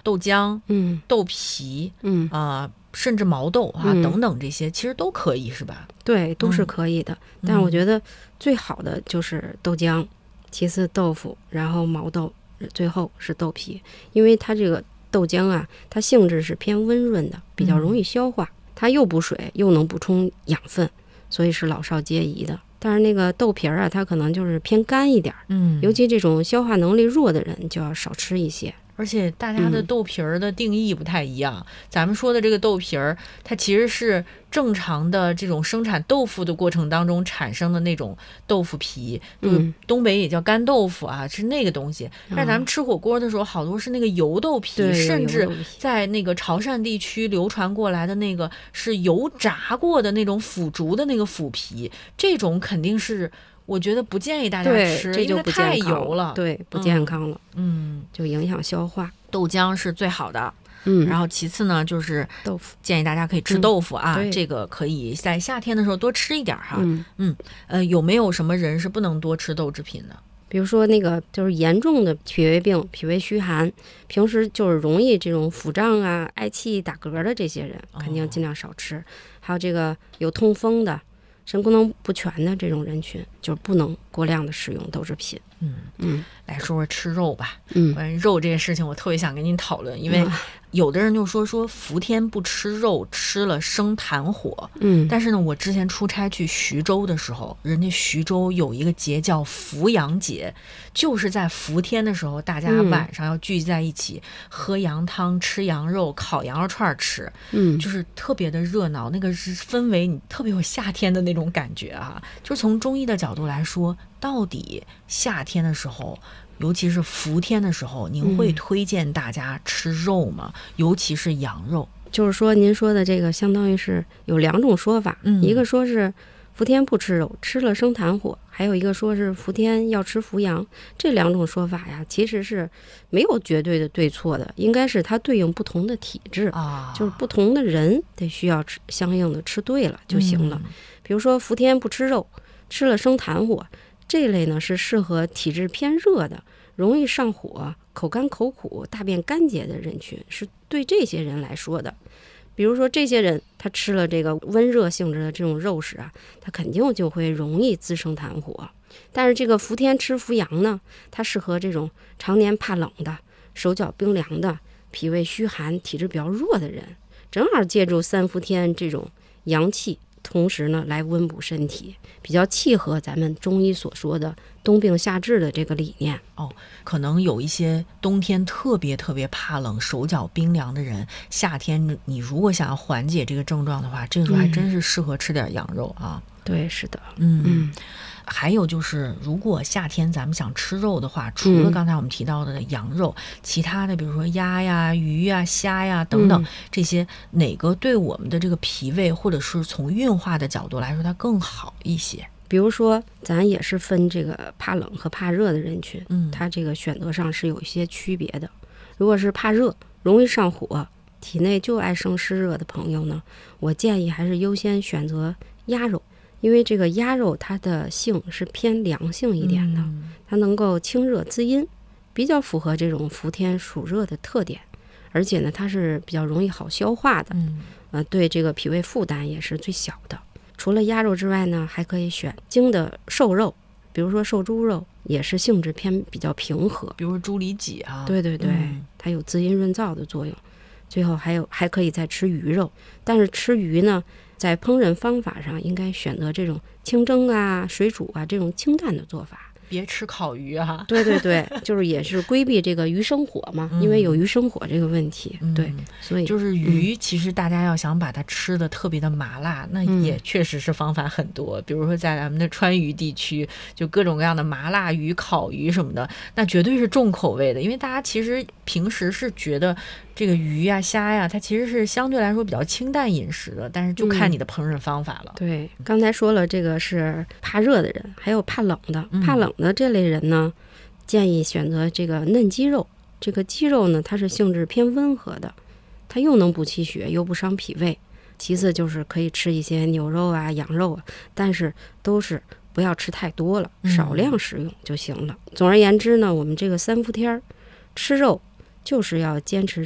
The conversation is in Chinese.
豆浆、豆皮，甚至毛豆等等这些，其实都可以是吧？ 对，都是可以的。但是我觉得最好的就是豆浆，其次豆腐，然后毛豆，最后是豆皮。因为它这个豆浆啊，它性质是偏温润的，比较容易消化，它又补水又能补充养分，所以是老少皆宜的。但是那个豆皮儿啊，它可能就是偏干一点，尤其这种消化能力弱的人就要少吃一些。 而且大家的豆皮儿的定义不太一样，咱们说的这个豆皮儿，它其实是正常的这种生产豆腐的过程当中产生的那种豆腐皮，东北也叫干豆腐啊，是那个东西。但是咱们吃火锅的时候，好多是那个油豆皮，甚至在那个潮汕地区流传过来的那个是油炸过的那种腐竹的那个腐皮，这种肯定是我觉得不建议大家吃， 这就不太油了， 对，不健康了，就影响消化。 豆浆是最好的，然后其次呢就是豆腐， 建议大家可以吃豆腐啊，这个可以在夏天的时候多吃一点哈。有没有什么人是不能多吃豆制品的？ 比如说那个就是严重的脾胃病、脾胃虚寒，平时就是容易这种腹胀啊、嗳气、打嗝的这些人，肯定尽量少吃。还有这个有痛风的、肾功能不全的这种人群，就是不能过量的使用豆制品。 来说说吃肉吧。关于肉这个事情，我特别想跟您讨论，因为有的人就说伏天不吃肉，吃了生痰火。但是呢，我之前出差去徐州的时候，人家徐州有一个节叫伏羊节，就是在伏天的时候，大家晚上要聚集在一起，喝羊汤、吃羊肉、烤羊肉串吃，就是特别的热闹，那个氛围你特别有夏天的那种感觉啊。就是从中医的角度来说，到底夏天的时候，尤其是伏天的时候，您会推荐大家吃肉吗？尤其是羊肉。 就是说您说的这个相当于是有两种说法，一个说是伏天不吃肉，吃了生痰火，还有一个说是伏天要吃伏羊。这两种说法呀，其实是没有绝对的对错的，应该是它对应不同的体质，就是不同的人得需要吃相应的吃对了就行了。比如说伏天不吃肉，吃了生痰火，这一类呢是适合体质偏热的、容易上火、口干口苦、大便干结的人群，是对这些人来说的。比如说这些人他吃了这个温热性质的这种肉食啊，他肯定就会容易滋生痰火。但是这个伏天吃伏羊呢，它适合这种常年怕冷的、手脚冰凉的、脾胃虚寒、体质比较弱的人，正好借助三伏天这种阳气，同时呢来温补身体，比较契合咱们中医所说的冬病夏治的这个理念。 可能有一些冬天特别特别怕冷、手脚冰凉的人，夏天你如果想要缓解这个症状的话，这个时候还真是适合吃点羊肉啊。 对，是的。 还有就是，如果夏天咱们想吃肉的话，除了刚才我们提到的羊肉，其他的比如说鸭呀、鱼呀、虾呀等等，这些哪个对我们的这个脾胃或者是从运化的角度来说它更好一些？ 比如说咱也是分这个怕冷和怕热的人群，它这个选择上是有一些区别的。如果是怕热、容易上火、体内就爱生湿热的朋友呢，我建议还是优先选择鸭肉。因为这个鸭肉它的性是偏凉性一点的，它能够清热滋阴，比较符合这种伏天暑热的特点，而且呢它是比较容易好消化的，对这个脾胃负担也是最小的。除了鸭肉之外呢，还可以选精的瘦肉，比如说瘦猪肉，也是性质偏比较平和， 比如说猪里脊啊。 对，它有滋阴润燥的作用。最后还可以再吃鱼肉，但是吃鱼呢，在烹饪方法上应该选择这种清蒸啊、水煮啊这种清淡的做法。 别吃烤鱼啊。 对，就是也是规避这个鱼生火嘛，因为有鱼生火这个问题。对，所以就是鱼，其实大家要想把它吃的特别的麻辣，那也确实是方法很多。比如说在咱们的川渝地区，就各种各样的麻辣鱼、烤鱼什么的，那绝对是重口味的。因为大家其实平时是觉得这个鱼呀、虾呀，它其实是相对来说比较清淡饮食的，但是就看你的烹饪方法了。 对，刚才说了，这个是怕热的人，还有怕冷的。怕冷的这类人呢，建议选择这个嫩鸡肉。这个鸡肉呢，它是性质偏温和的，它又能补气血，又不伤脾胃。其次就是可以吃一些牛肉啊、羊肉啊，但是都是不要吃太多了，少量食用就行了。总而言之呢，我们这个三伏天吃肉就是要坚持